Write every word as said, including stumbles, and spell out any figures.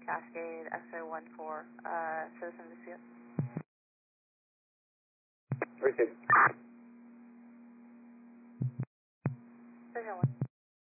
Cascade, X-ray one four, uh, citizen dispute. Received.